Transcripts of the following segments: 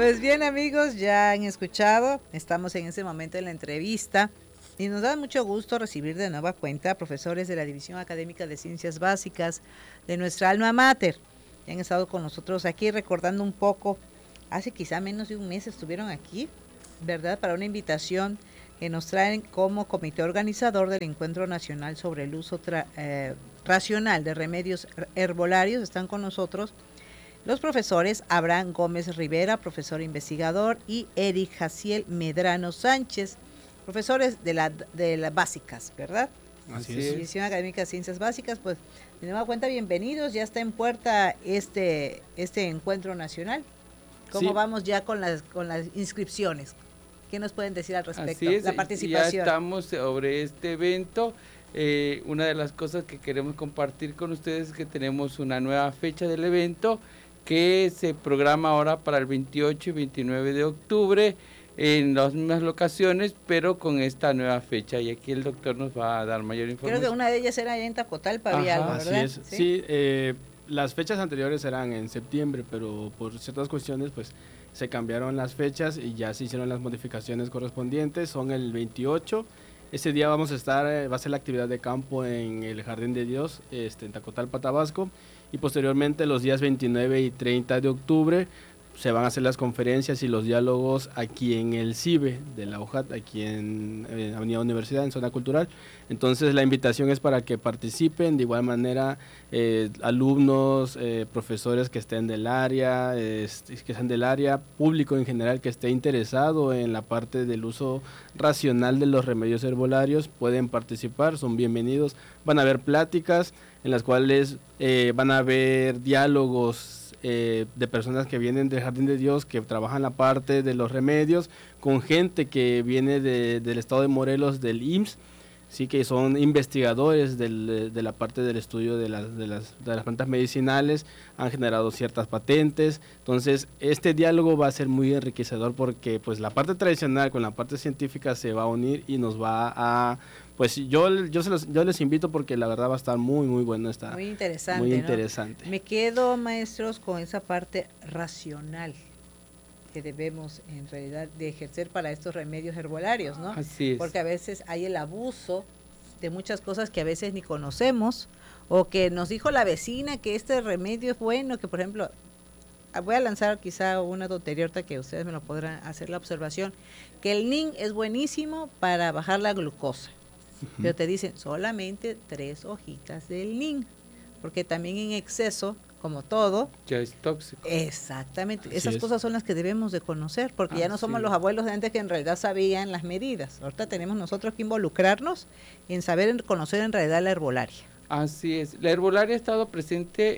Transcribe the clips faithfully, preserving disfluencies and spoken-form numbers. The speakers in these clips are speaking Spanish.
Pues bien, amigos, ya han escuchado, estamos en ese momento en la entrevista y nos da mucho gusto recibir de nueva cuenta a profesores de la División Académica de Ciencias Básicas de nuestra alma mater. Han estado con nosotros aquí recordando un poco, hace quizá menos de un mes estuvieron aquí, ¿verdad? Para una invitación que nos traen como comité organizador del Encuentro Nacional sobre el Uso tra- eh, Racional de Remedios Herbolarios. Están con nosotros los profesores Abraham Gómez Rivera, profesor investigador, y Eric Jaciel Medrano Sánchez, profesores de las de las básicas, ¿verdad? Así es. División Académica de Ciencias Básicas. Pues de nueva cuenta, bienvenidos, ya está en puerta este, este encuentro nacional. ¿Cómo Sí. vamos ya con las, con las inscripciones? ¿Qué nos pueden decir al respecto? Así es, La participación. ya estamos sobre este evento. Eh, una de las cosas que queremos compartir con ustedes es que tenemos una nueva fecha del evento que se programa ahora para el veintiocho y veintinueve de octubre en las mismas locaciones, pero con esta nueva fecha, y aquí el doctor nos va a dar mayor información. Creo que una de ellas era allá en Tacotalpa, había algo, Así ¿verdad? es. Sí, sí eh, las fechas anteriores eran en septiembre, pero por ciertas cuestiones pues se cambiaron las fechas y ya se hicieron las modificaciones correspondientes. Son el veintiocho. Ese día vamos a estar, eh, va a ser la actividad de campo en el Jardín de Dios, este, en Tacotalpa, Tabasco, y posteriormente los días veintinueve y treinta de octubre se van a hacer las conferencias y los diálogos aquí en el CIBE de la UJAT, aquí en, en Avenida Universidad, en Zona Cultural. Entonces la invitación es para que participen, de igual manera eh, alumnos, eh, profesores que estén del área, eh, que estén del área, público en general que esté interesado en la parte del uso racional de los remedios herbolarios, pueden participar, son bienvenidos. Van a haber pláticas en las cuales eh, van a haber diálogos Eh, de personas que vienen del Jardín de Dios, que trabajan la parte de los remedios, con gente que viene de, del estado de Morelos, del I M S S, sí, que son investigadores del, de la parte del estudio de las, de, las, de las plantas medicinales, han generado ciertas patentes. Entonces este diálogo va a ser muy enriquecedor porque pues la parte tradicional con la parte científica se va a unir y nos va a... Pues yo, yo, se los, yo les invito porque la verdad va a estar muy, muy bueno. Está muy interesante. Muy ¿no? interesante. Me quedo, maestros, con esa parte racional que debemos en realidad de ejercer para estos remedios herbolarios, ¿no? Así es. Porque a veces hay el abuso de muchas cosas que a veces ni conocemos, o que nos dijo la vecina que este remedio es bueno, que por ejemplo, voy a lanzar quizá una tontería ahorita que ustedes me lo podrán hacer la observación, que el nin es buenísimo para bajar la glucosa. Pero te dicen solamente tres hojitas del nin, porque también en exceso, como todo, ya es tóxico. Exactamente, Así esas es. cosas son las que debemos de conocer, porque ya no Así somos es. los abuelos de antes que en realidad sabían las medidas. Ahorita tenemos nosotros que involucrarnos en saber, en conocer en realidad la herbolaria. Así es, la herbolaria ha estado presente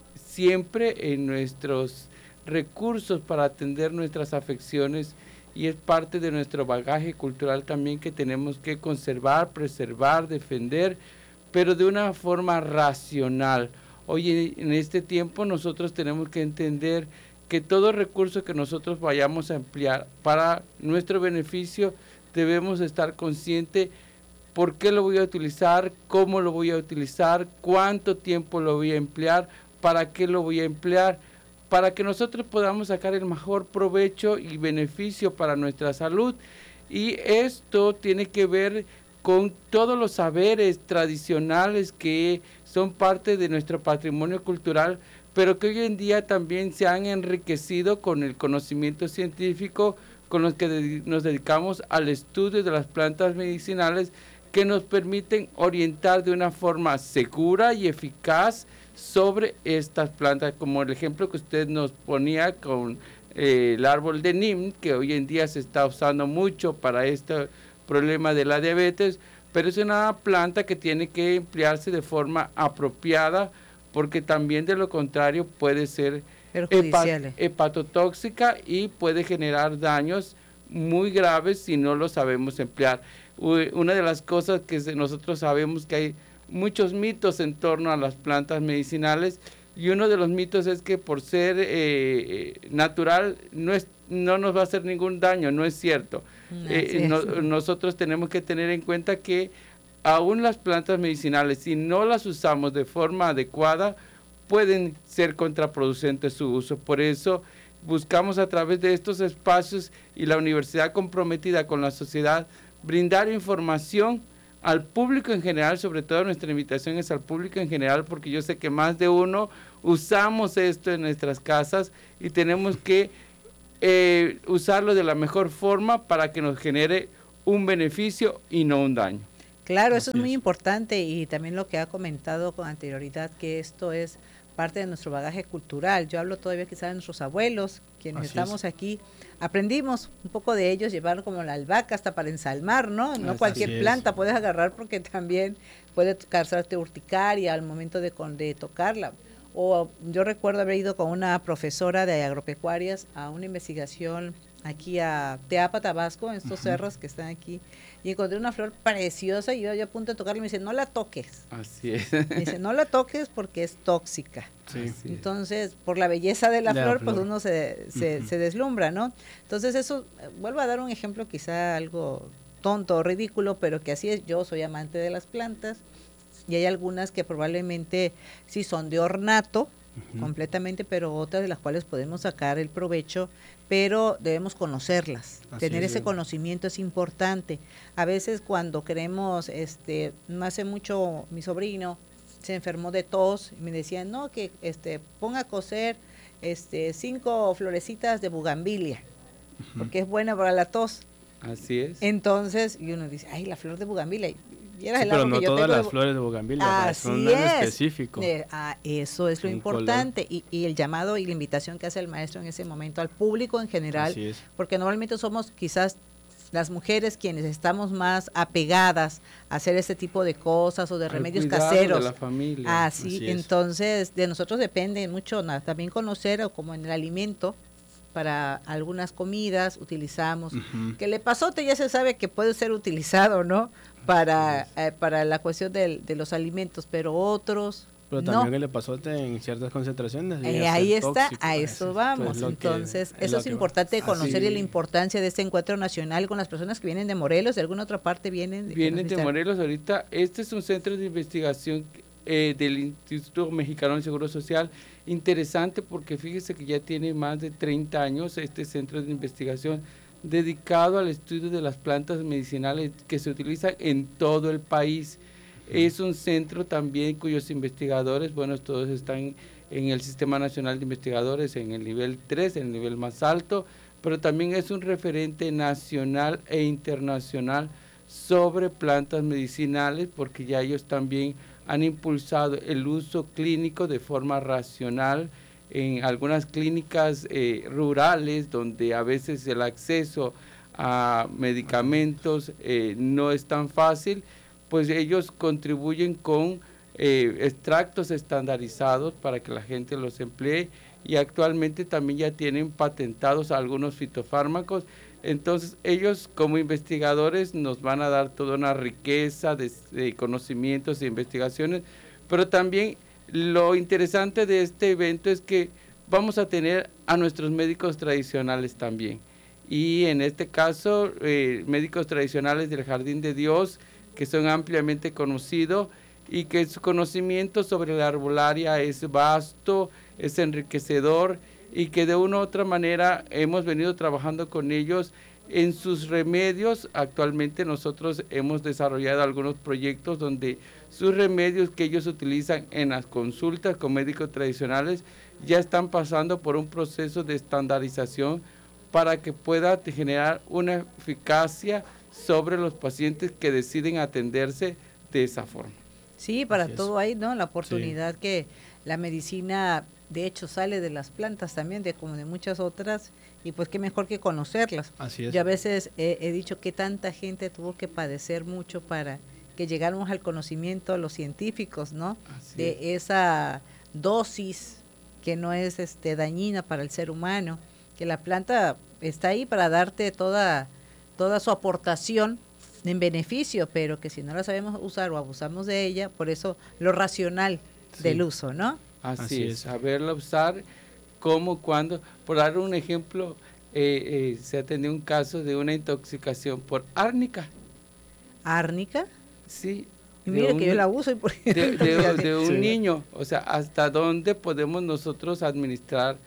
siempre en nuestros recursos para atender nuestras afecciones, y es parte de nuestro bagaje cultural también que tenemos que conservar, preservar, defender, pero de una forma racional. Hoy en este tiempo nosotros tenemos que entender que todo recurso que nosotros vayamos a emplear para nuestro beneficio, debemos estar conscientes por qué lo voy a utilizar, cómo lo voy a utilizar, cuánto tiempo lo voy a emplear, para qué lo voy a emplear, para que nosotros podamos sacar el mejor provecho y beneficio para nuestra salud. Y esto tiene que ver con todos los saberes tradicionales que son parte de nuestro patrimonio cultural, pero que hoy en día también se han enriquecido con el conocimiento científico, con los que nos dedicamos al estudio de las plantas medicinales, que nos permiten orientar de una forma segura y eficaz sobre estas plantas, como el ejemplo que usted nos ponía con eh, el árbol de Nim, que hoy en día se está usando mucho para este problema de la diabetes, pero es una planta que tiene que emplearse de forma apropiada, porque también de lo contrario puede ser hepat- hepatotóxica y puede generar daños muy graves si no lo sabemos emplear. Una de las cosas que nosotros sabemos que hay muchos mitos en torno a las plantas medicinales, y uno de los mitos es que por ser eh, natural no, es, no nos va a hacer ningún daño. No es cierto. No, eh, no, nosotros tenemos que tener en cuenta que aún las plantas medicinales, si no las usamos de forma adecuada, pueden ser contraproducentes su uso. Por eso buscamos a través de estos espacios y la universidad comprometida con la sociedad, brindar información al público en general. Sobre todo nuestra invitación es al público en general, porque yo sé que más de uno usamos esto en nuestras casas y tenemos que eh, usarlo de la mejor forma para que nos genere un beneficio y no un daño. Claro, eso es muy importante, y también lo que ha comentado con anterioridad, que esto es parte de nuestro bagaje cultural. Yo hablo todavía quizás de nuestros abuelos, quienes Así estamos es. aquí, aprendimos un poco de ellos, llevar como la albahaca hasta para ensalmar, ¿no? No Así cualquier es. planta puedes agarrar, porque también puede causarte urticaria al momento de, de tocarla. O yo recuerdo haber ido con una profesora de agropecuarias a una investigación aquí a Teapa, Tabasco, en estos uh-huh. cerros que están aquí, y encontré una flor preciosa y yo ya a punto de tocarla y me dice, no la toques. Así es. Me dice, no la toques porque es tóxica. Sí. Entonces, por la belleza de la, de flor, la flor, pues uno se, se, uh-huh. se deslumbra, ¿no? Entonces eso, vuelvo a dar un ejemplo quizá algo tonto o ridículo, pero que así es. Yo soy amante de las plantas, y hay algunas que probablemente sí son de ornato, uh-huh. completamente, pero otras de las cuales podemos sacar el provecho, pero debemos conocerlas. Así Tener es, ese sí. conocimiento es importante. A veces cuando queremos, este, no hace mucho mi sobrino se enfermó de tos y me decían, no, que este ponga a cocer este cinco florecitas de bugambilia, uh-huh. porque es buena para la tos. Así es. Entonces, y uno dice, ay, la flor de bugambilia. Sí, pero no todas las de... flores de bugambilia, son en específico. Eh, ah, eso es lo importante, y, y el llamado y la invitación que hace el maestro en ese momento al público en general, porque normalmente somos quizás las mujeres quienes estamos más apegadas a hacer este tipo de cosas o de remedios caseros. De la familia. Así, Así entonces de nosotros depende mucho nada, también conocer, o como en el alimento, para algunas comidas utilizamos, uh-huh. que el epazote ya se sabe que puede ser utilizado, ¿no? Para, eh, para la cuestión de, de los alimentos, pero otros Pero también no. el epazote en ciertas concentraciones. Eh, ahí está, tóxico, a eso vamos. Entonces, es eso es importante conocer, y la importancia de este encuentro nacional con las personas que vienen de Morelos, de alguna otra parte vienen. De vienen de Morelos ahorita. Este es un centro de investigación eh, del Instituto Mexicano del Seguro Social, interesante porque fíjese que ya tiene más de treinta años este centro de investigación dedicado al estudio de las plantas medicinales que se utilizan en todo el país. Es un centro también cuyos investigadores, bueno, todos están en el Sistema Nacional de Investigadores en el nivel tres, en el nivel más alto, pero también es un referente nacional e internacional sobre plantas medicinales, porque ya ellos también han impulsado el uso clínico de forma racional en algunas clínicas eh, rurales, donde a veces el acceso a medicamentos eh, no es tan fácil, pues ellos contribuyen con eh, extractos estandarizados para que la gente los emplee, y actualmente también ya tienen patentados algunos fitofármacos. Entonces ellos como investigadores nos van a dar toda una riqueza de, de conocimientos e investigaciones, pero también lo interesante de este evento es que vamos a tener a nuestros médicos tradicionales también, y en este caso eh, médicos tradicionales del Jardín de Dios, que son ampliamente conocidos y que su conocimiento sobre la arbolaria es vasto, es enriquecedor, y que de una u otra manera hemos venido trabajando con ellos en sus remedios. Actualmente nosotros hemos desarrollado algunos proyectos donde sus remedios que ellos utilizan en las consultas con médicos tradicionales ya están pasando por un proceso de estandarización para que pueda generar una eficacia sobre los pacientes que deciden atenderse de esa forma. Sí, para Así todo ahí, ¿no? La oportunidad sí. que la medicina, de hecho, sale de las plantas también, de como de muchas otras, y pues qué mejor que conocerlas. Así es. Yo a veces he, he dicho que tanta gente tuvo que padecer mucho para que llegáramos al conocimiento de los científicos, ¿no? Así de es. Esa dosis que no es este dañina para el ser humano, que la planta está ahí para darte toda, toda su aportación en beneficio, pero que si no la sabemos usar o abusamos de ella, por eso lo racional sí. del uso, ¿no? Así, Así es, saberla usar, cómo, cuándo. Por dar un ejemplo, eh, eh, se ha tenido un caso de una intoxicación por árnica. ¿Árnica? Sí. Y mire un, que yo la uso. Y por de, de, de un sí. niño, o sea, ¿hasta dónde podemos nosotros administrar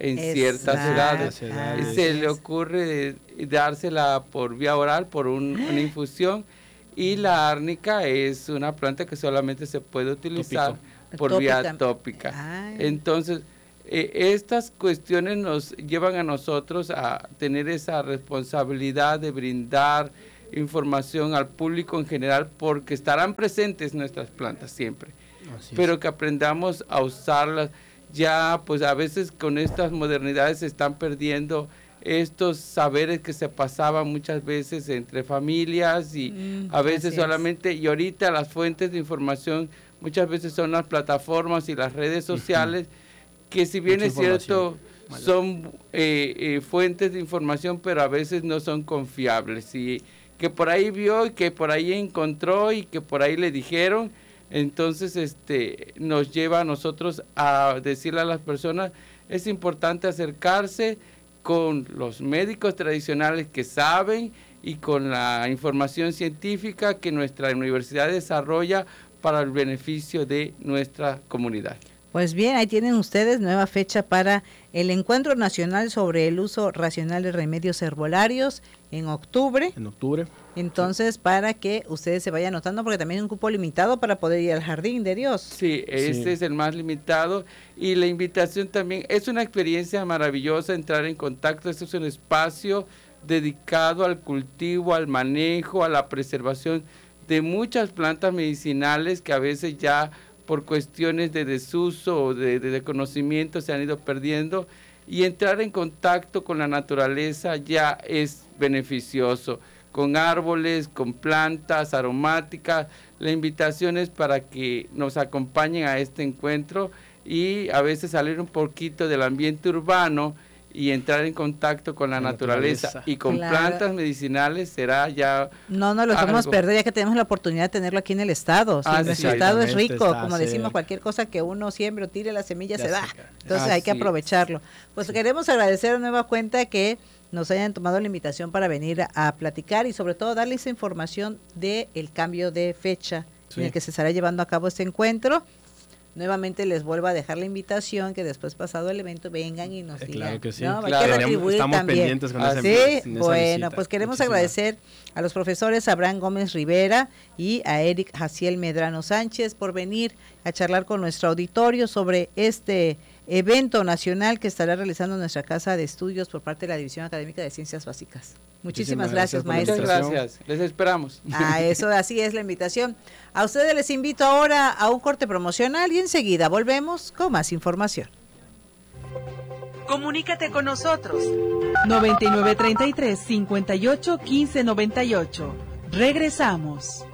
en ciertas edades. Ah, Se le ocurre dársela por vía oral, por un, una infusión, y la árnica es una planta que solamente se puede utilizar Tópico. por tópica. vía tópica. Ay. Entonces, eh, estas cuestiones nos llevan a nosotros a tener esa responsabilidad de brindar información al público en general, porque estarán presentes nuestras plantas siempre, pero que aprendamos a usarlas. Ya pues a veces con estas modernidades se están perdiendo estos saberes que se pasaban muchas veces entre familias y mm, a veces solamente, y ahorita las fuentes de información muchas veces son las plataformas y las redes sociales, uh-huh. que si bien Mucha es cierto, son eh, eh, fuentes de información, pero a veces no son confiables, y que por ahí vio y que por ahí encontró y que por ahí le dijeron. Entonces, este, nos lleva a nosotros a decirle a las personas, es importante acercarse con los médicos tradicionales que saben y con la información científica que nuestra universidad desarrolla para el beneficio de nuestra comunidad. Pues bien, ahí tienen ustedes nueva fecha para el Encuentro Nacional sobre el Uso Racional de Remedios Herbolarios en octubre. En octubre. Entonces, sí. para que ustedes se vayan anotando, porque también es un cupo limitado para poder ir al Jardín de Dios. Sí, este sí. es el más limitado, y la invitación también, es una experiencia maravillosa entrar en contacto. Este es un espacio dedicado al cultivo, al manejo, a la preservación de muchas plantas medicinales que a veces ya por cuestiones de desuso o de, de, de conocimiento se han ido perdiendo, y entrar en contacto con la naturaleza ya es beneficioso, con árboles, con plantas aromáticas. La invitación es para que nos acompañen a este encuentro y a veces salir un poquito del ambiente urbano y entrar en contacto con la, la naturaleza. naturaleza y con claro. plantas medicinales será ya no no lo podemos perder, ya que tenemos la oportunidad de tenerlo aquí en el estado. Si ah, nuestro sí, estado es rico, como decimos, cualquier cosa que uno siembre o tire la semilla ya se da, entonces ah, hay que sí. aprovecharlo. Pues sí. queremos agradecer a nueva cuenta que nos hayan tomado la invitación para venir a, a platicar y sobre todo darles información del cambio de fecha sí. en el que se estará llevando a cabo este encuentro. Nuevamente les vuelvo a dejar la invitación que después, pasado el evento, vengan y nos eh, digan. Claro que sí. ¿no? Claro. Hay que retribuir Estamos también. pendientes con ¿Ah, esa, sí? en Bueno, visita. pues queremos Muchísimas. agradecer a los profesores Abraham Gómez Rivera y a Eric Jaciel Medrano Sánchez por venir a charlar con nuestro auditorio sobre este evento nacional que estará realizando nuestra Casa de Estudios por parte de la División Académica de Ciencias Básicas. Muchísimas, Muchísimas gracias, gracias maestros. Muchas gracias, les esperamos. Ah, eso, así es la invitación. A ustedes les invito ahora a un corte promocional y enseguida volvemos con más información. Comunícate con nosotros. noventa y nueve treinta y tres, cincuenta y ocho, quince noventa y ocho. Regresamos.